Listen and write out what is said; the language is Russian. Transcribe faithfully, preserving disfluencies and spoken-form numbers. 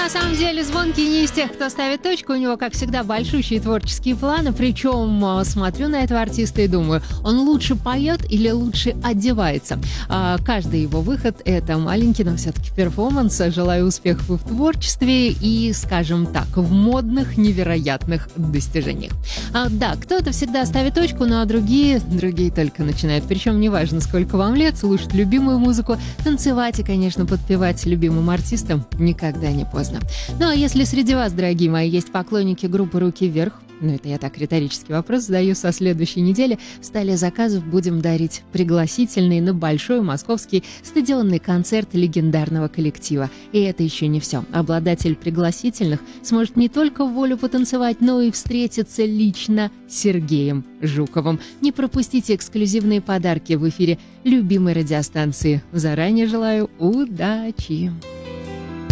на самом деле Звонкий не из тех, кто ставит точку. У него, как всегда, большущие творческие планы. Причем смотрю на этого артиста и думаю, он лучше поет или лучше одевается. А, каждый его выход — это маленький, но все-таки перформанс. Желаю успехов в творчестве и, скажем так, в модных невероятных достижениях. А, да, кто-то всегда ставит точку, ну а другие, другие только начинают. Причем неважно, сколько вам лет, слушать любимую музыку, танцевать и, конечно, подпевать любимым артистам никогда не поздно. Ну а если среди вас, дорогие мои, есть поклонники группы «Руки вверх», ну это я так риторический вопрос задаю, со следующей недели в столе заказов будем дарить пригласительный на большой московский стадионный концерт легендарного коллектива. И это еще не все. Обладатель пригласительных сможет не только в волю потанцевать, но и встретиться лично с Сергеем Жуковым. Не пропустите эксклюзивные подарки в эфире любимой радиостанции. Заранее желаю удачи!